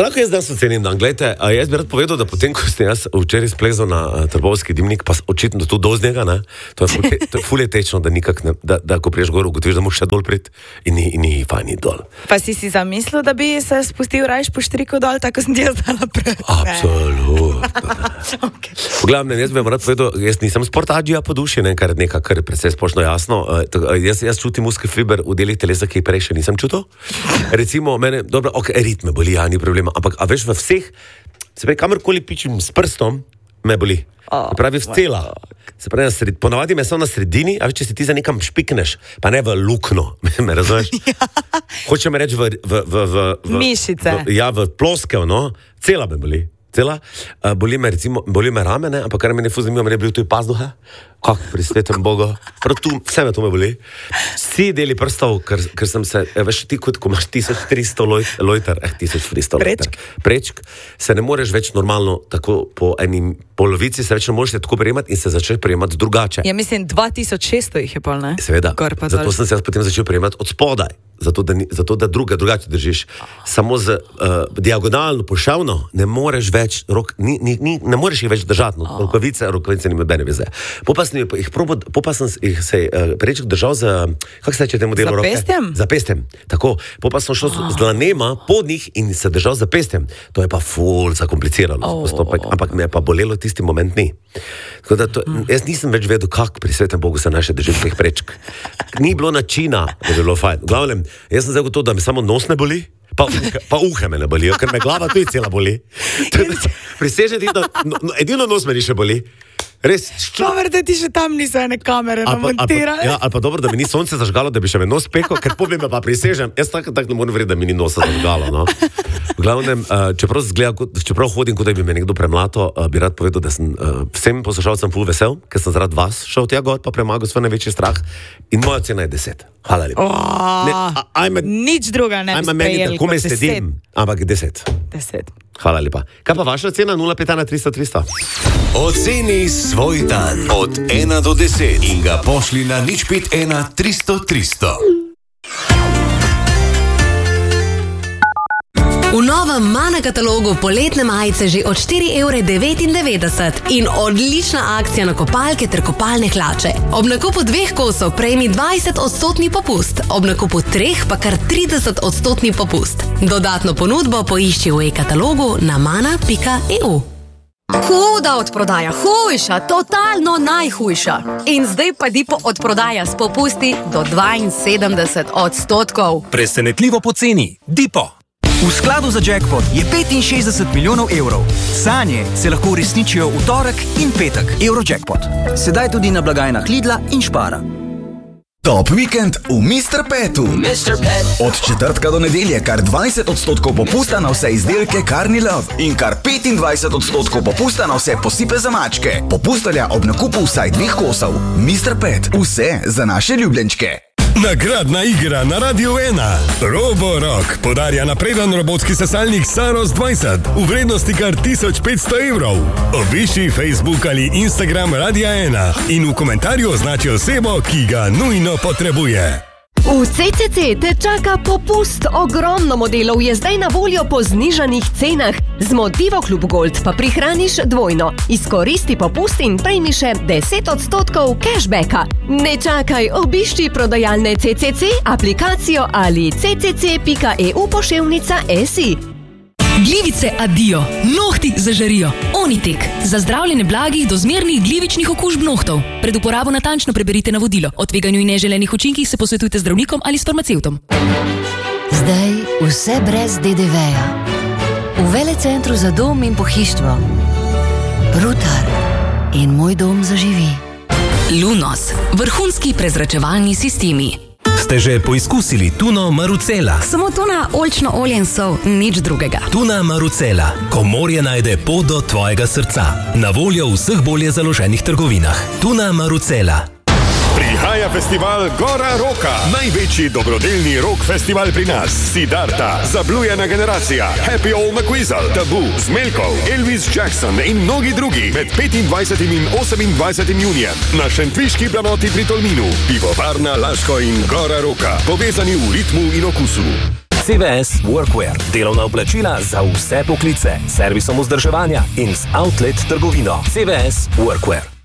Ali lahko jaz danes ocenim dan? Glejte, jaz bi rad povedal, da potem, ko sem jaz včeraj splezal na Trbovski dimnik, pa očitno tu do njega, ne, to je ful je tečno, da nikak ne, da ko priješ gor, ugotoviš, da moraš še dol priti in ni fajn, ni dol. Pa si zamislil, da bi se spustil rajš po štriku dol, tako sem ti jaz dala pred? Absolutno. Okay. V glavnem, jaz bi vam rad povedal, jaz nisem sportađija po duši, ne, kar je precej splošno jasno. Jaz čutim узki fiber v delih telesa, ki prej še nisem čutil. Recimo, mene, dobro, ritme boli, ja, ni problema, ampak a veš, v vseh, se pravi, kamorkoli pičim s prstom, me boli. Se pravi, v cela. Se pravi, ponavadi me samo na sredini, a veš, če si ti za nekam špikneš, pa ne v lukno, me razumeš? Hočem reči v mišice. V ploskev, no, cela me boli. Boli me ramene, ampak kar me ne fuzim, me je bil tu pazduha. Kako pri svetem Bogu. Prav tu, vse me to me boli. Vsi deli prstov, ker sem se, veš, ti kot, ko imaš 1300 lojter, 1300 lojter. Prečk, se ne moreš več normalno, tako po eni polovici, se več ne moreš tako prejemati in se začneš prejemati drugače. Ja, mislim, 2600 jih je pol, ne? Seveda, zato sem se jaz potem začel prejemati od spodaj. Zato, da drugače držiš. Samo z diagonalno, pošavno, ne moreš več, ne moreš jih več držati, rokavice nima bene veze. Pa sem jih se preček držal za, kako se reče temu delu roke? Za pestjem. Tako. Pa sem šel z dlanema pod njih in se držal za pestjem. To je pa ful zakompliciralo postopek, ampak me je pa bolelo tisti moment ni. Tako da jaz nisem več vedel, kako pri svetem Bogu se naše držim teh prečk. Ni bilo načina, da bi bilo fajn. V glavnem, jaz sem zdaj gotovo, da me samo nos ne boli, pa uhe me ne bolijo, ker me glava tudi cela boli. Prisežem ti, da edino nos me ni še boli. Res, Dobar, da ti še tam niso ene kamere namontirale. Ja, ali pa dobro, da mi ni sonce zažgalo, da bi še me nos peko, ker po me pa prisežem. Jaz tako ne morem verjeti, da mi ni nosa zažgalo, no. V glavnem, čeprav hodim, kot da bi me nekdo premlato, bi rad povedal, da sem vsem poslušalcem ful vesel, ker sem zaradi vas šel tja gor, pa premagal svoj največji strah in moja cena je 10. Hvala lepa. Nič druga ne bi sprejeli kot 10. Ampak 10. 10. Hvala lepa. Kaj pa vaša cena? 0,5 300 300. Oceni svoj dan od 1 do 10 in ga pošli na 051 300 300. V novem Mana katalogu poletne majice že od 4,99 € in odlična akcija na kopalke ter kopalne hlače. Ob nakupu 2 kosov prejmi 20% popust, ob nakupu 3 pa kar 30% popust. Dodatno ponudbo poišči v e-katalogu na mana.eu. Huda odprodaja, hujša, totalno najhujša. In zdaj pa Dipo odprodaja s popusti do 72%. Presenetljivo poceni. Dipo. V skladu za jackpot je 65 milijonov evrov. Sanje se lahko uresničijo v torek in petek. Eurojackpot. Sedaj tudi na blagajnah Lidla in Špara. Top vikend v Mr. Petu. Od četrtka do nedelje kar 20% popusta na vse izdelke Carni Love in kar 25% popusta na vse posipe za mačke. Popustelja ob nakupu vsaj 2 kosov. Mr. Pet, vse za naše ljubljenčke. Nagradna igra na Radio 1. Roborock podarja napreden robotski sesalnik Saros 20 v vrednosti kar 1500 €. Obišči Facebook ali Instagram Radia 1 in v komentarju označi osebo, ki ga nujno potrebuje. V CCC te čaka popust. Ogromno modelov je zdaj na voljo po znižanih cenah. Z Motivo Klub Gold pa prihraniš dvojno. Izkoristi popust in prejmi še 10% cashbacka. Ne čakaj, obišči prodajalne CCC, aplikacijo ali ccc.eu/SI. Glivice adijo, nohti zažarijo. Onitek. Za zdravljenje blagih do zmernih glivičnih okužb nohtov. Pred uporabo natančno preberite navodilo. O tveganju in neželenih učinkih se posvetujte z zdravnikom ali s farmacevtom. Zdaj vse brez DDV-ja. V velecentru za dom in pohištvo. Rutar in moj dom zaživi. Lunos. Vrhunski prezračevalni sistemi. Ste že poizkusili tuno Marucela? Samo tuna, oljčno olje in sol, nič drugega. Tuna Marucela. Ko morje najde pot do tvojega srca. Na voljo v vseh bolje založenih trgovinah. Tuna Marucela. Prihaja festival Gora Roka. Največji dobrodelni rock festival pri nas. Siddharta, Zablujena generacija, Happy All McQuizzle, Tabu, Zmelkov, Elvis Jackson in mnogi drugi med 25. in 28. junijem na šentviški planoti pri Tolminu. Pivovarna Laško in Gora Roka. Povezani v ritmu in okusu. CVS Workwear. Delovna oblačila za vse poklice. Servisom vzdrževanja in z outlet trgovino. CVS Workwear.